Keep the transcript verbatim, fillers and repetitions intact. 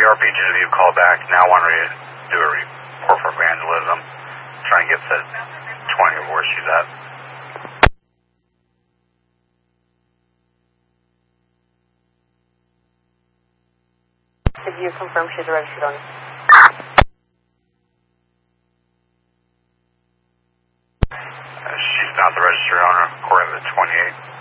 R P Genevieve called back. Now want to do a report for vandalism. Trying to get to twenty of where she's at. Did you confirm she's a registered owner? Uh, she's not the registered owner, according to the twenty-eight.